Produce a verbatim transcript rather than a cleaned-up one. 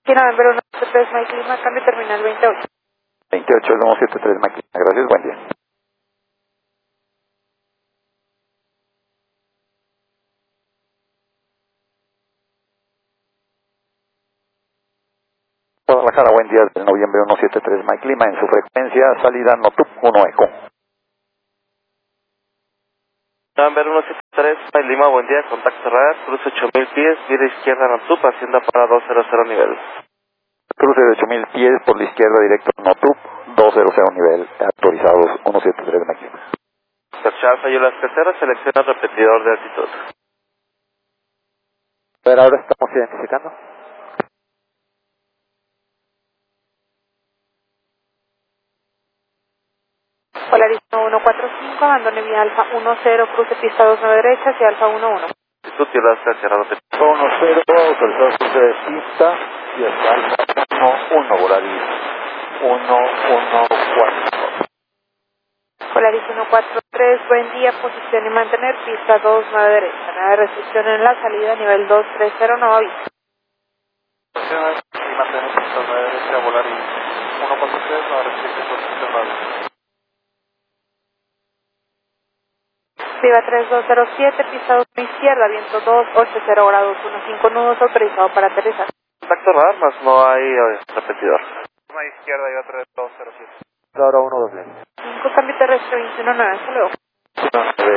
Sí, November uno siete tres Mike Lima, cambio terminal veintiocho. veintiocho, uno siete tres Mike Lima. Gracias, buen día. Guadalajara, buen día, del noviembre uno siete tres Mike Lima, en su frecuencia, salida Notup uno Eco. November uno siete tres Mike Lima, buen día, contacto radar, cruce ocho mil pies, vía izquierda Notup, hacienda para doscientos nivel. Cruce de ocho mil pies por la izquierda, directo Notup, doscientos nivel, autorizados uno siete tres Mike Lima. Charles, falló las terceras, selecciona repetidor de altitud. Pero ahora estamos identificando. Polarismo uno cuatro cinco, abandone vía Alfa uno cero, cruce pista dos nueve derecha hacia Alfa uno uno. Altitud, tierra está cerrado. uno cero, autorizado cruce de pista y hasta Alfa uno uno, Volaris uno uno cuatro. Polaris uno cuatro tres, buen día, posición y mantener pista dos nueve derecha. Nada de restricción en la salida, nivel dos tres cero, no avisa. Y mantener pista nueve derecha, Volaris uno cuatro tres, no restricción por pista nueve. Viva tres dos cero siete, pista dos izquierda, viento dos ocho cero grados, uno cinco nudos, autorizado para aterrizar. Contacto radar, más no hay eh, repetidor. Una izquierda y otra dos cero siete. Ahora uno doble. cinco, cambio terrestre veintiuno nueve, hasta luego.